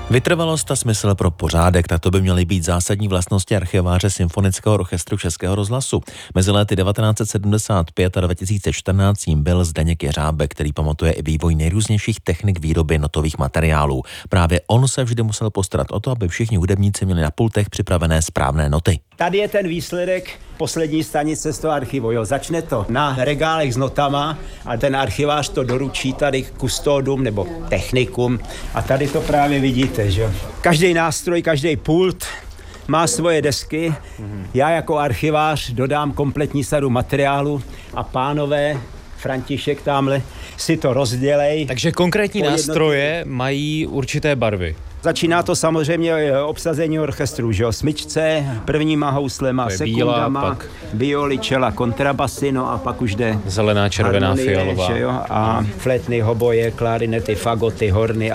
Vytrvalost a smysl pro pořádek, tak to by měly být zásadní vlastnosti archiváře Symfonického orchestru Českého rozhlasu. Mezi lety 1975 a 2014 jím byl Zdeněk Jeřábek, který pamatuje i vývoj nejrůznějších technik výroby notových materiálů. Právě on se vždy musel postarat o to, aby všichni hudebníci měli na pultech připravené správné noty. Tady je ten výsledek poslední stanice z toho archivu. Jo, začne to na regálech s notama a ten archivář to doručí tady kustódům nebo technikům a tady to právě vidíte, že každý nástroj, každý pult má svoje desky. Já jako archivář dodám kompletní sadu materiálu a pánové František tamhle si to rozdělej. Takže konkrétní nástroje mají určité barvy. Začíná to samozřejmě obsazení orchestru, že jo, smyčce, prvníma houslema, sekundama, violi, čela, kontrabasy, no a pak už jde zelená, červená, harmonie, fialová. Že jo, a flétny, hoboje, klarinety, fagoty, horny